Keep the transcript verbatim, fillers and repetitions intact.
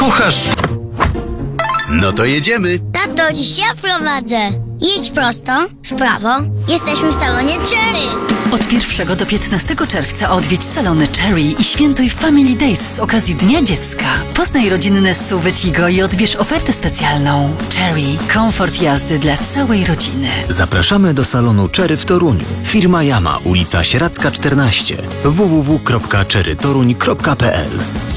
Kochasz... No to jedziemy. Tato, dziś ja prowadzę. Jedź prosto, w prawo. Jesteśmy w salonie Cherry. Od pierwszego do piętnastego czerwca odwiedź salony Cherry i świętuj Family Days z okazji Dnia Dziecka. Poznaj rodzinne S U V Tigo i odbierz ofertę specjalną. Cherry. Komfort jazdy dla całej rodziny. Zapraszamy do salonu Cherry w Toruniu. Firma Yama, ulica Sieradzka czternaście. w w w kropka cherry toruń kropka p l